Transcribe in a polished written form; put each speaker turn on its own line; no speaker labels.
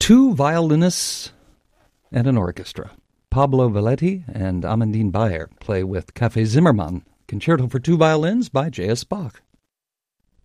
two violinists and an orchestra. Pablo Valetti and Amandine Bayer play with Café Zimmermann, Concerto for Two Violins by J.S. Bach.